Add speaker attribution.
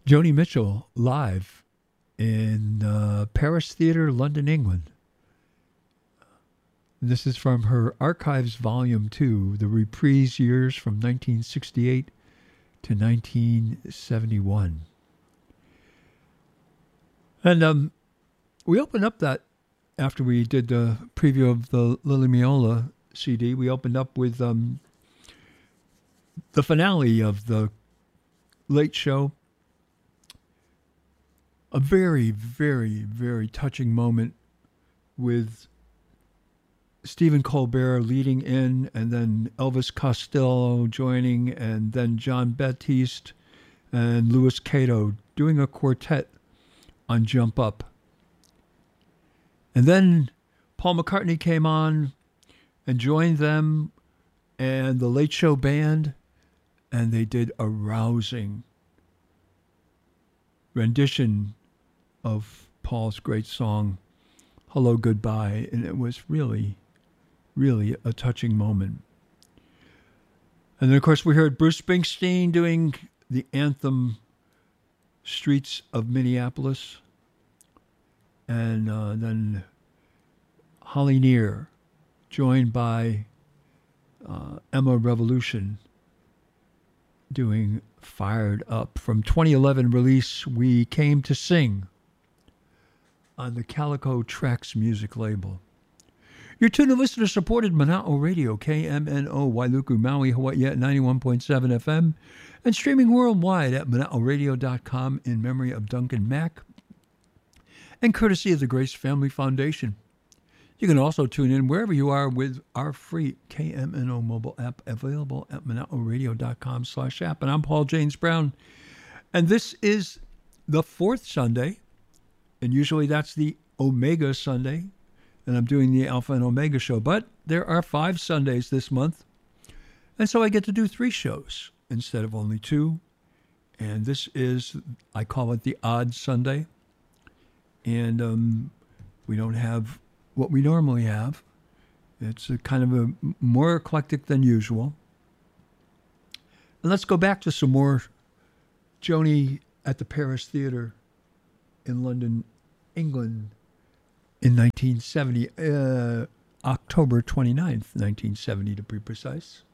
Speaker 1: Joni Mitchell live in Paris Theatre, London, England. This is from her Archives Volume 2, the reprise years from 1968 to 1971. And we opened up that, after we did the preview of the Lily Miola CD, we opened up with the finale of the Late Show. A very, very, very touching moment with Stephen Colbert leading in, and then Elvis Costello joining, and then John Baptiste and Louis Cato doing a quartet on Jump Up. And then Paul McCartney came on and joined them and the Late Show Band, and they did a rousing rendition of Paul's great song, Hello, Goodbye, and it was really, really a touching moment. And then, of course, we heard Bruce Springsteen doing the anthem, Streets of Minneapolis, and then Holly Near, joined by Emma Revolution, doing Fired Up. From 2011 release, We Came to Sing, on the Calico Tracks music label. You're tuned to listener-supported Mana'o Radio, KMNO, Wailuku, Maui, Hawaii at 91.7 FM, and streaming worldwide at mana'oradio.com in memory of Duncan Mack, and courtesy of the Grace Family Foundation. You can also tune in wherever you are with our free KMNO mobile app, available at mana'oradio.com/app. And I'm Paul James Brown, and this is the fourth Sunday, and usually that's the Omega Sunday, and I'm doing the Alpha and Omega show. But there are 5 Sundays this month, and so I get to do 3 shows instead of only 2. And this is, I call it the Odd Sunday. And we don't have what we normally have. It's a kind of a more eclectic than usual. And let's go back to some more Joni at the Paris Theatre in London, England, in 1970, October 29th, 1970 to be precise.